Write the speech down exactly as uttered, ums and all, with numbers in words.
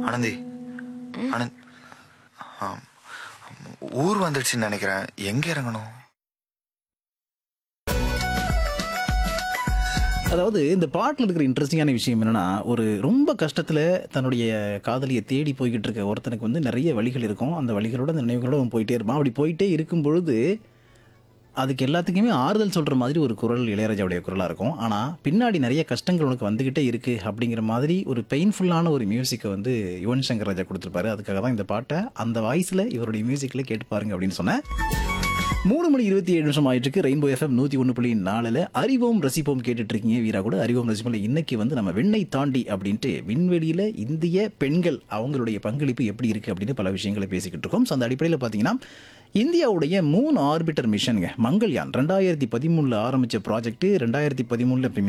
ஆனந்தி, ஆனந்த், ஆம், ஊர் வந்துடுச்சுன்னு நினைக்கிறேன். எங்க இறங்கணும்? அதாவது இந்த பாட்டில் இருக்கிற இன்ட்ரெஸ்டிங்கான விஷயம் என்னன்னா, ஒரு ரொம்ப கஷ்டத்துல தன்னுடைய காதலிய தேடி போய்க்கிட்டு இருக்க ஒருத்தனுக்கு வந்து நிறைய வழிகள் இருக்கும். அந்த வழிகளோட, அந்த நினைவுகளோட அவன் போயிட்டே இருப்பான். அப்படி போயிட்டே இருக்கும் பொழுது, அதுக்கு எல்லாத்துக்குமே ஆறுதல் சொல்ற மாதிரி ஒரு குரல் இளையராஜாவுடைய குரலா இருக்கும். ஆனா, பின்னாடி நிறைய கஷ்டங்கள் உனக்கு வந்துகிட்டே இருக்கு அப்படிங்கிற மாதிரி ஒரு பெயின்ஃபுல்லான ஒரு மியூசிக்கை வந்து யுவன் சங்கர் ராஜா கொடுத்திருப்பாரு. அதுக்காக தான் இந்த பாட்டை அந்த வாய்ஸ்ல இவருடைய மியூசிக்ல கேட்டு பாருங்க அப்படின்னு சொன்னேன். மூணு மணி இருபத்தி ஏழு நிமிஷம் ஆயிட்டு இருக்கு. ரெயின்போ எஃப்எம் நூற்றி ஒன்று புள்ளி நாலில் அறிவோம் ரசிப்போம் கேட்டுட்டு இருக்கீங்க. வீரா கூட அறிவோம் ரசிப்போம். இன்னைக்கு வந்து நம்ம விண்ணை தாண்டி அப்படின்ட்டு விண்வெளியில் இந்திய பெண்கள் அவங்களுடைய பங்களிப்பு எப்படி இருக்கு அப்படின்னு பல விஷயங்களை பேசிக்கிட்டு இருக்கோம். ஸோ அந்த அடிப்படையில் பார்த்தீங்கன்னா இந்தியாவுடைய மூணு ஆர்பிட்டர் மிஷனுங்க மங்கள்யான் ரெண்டாயிரத்தி பதிமூணுல ஆரம்பிச்ச ப்ராஜெக்ட் ரெண்டாயிரத்தி பதிமூணுல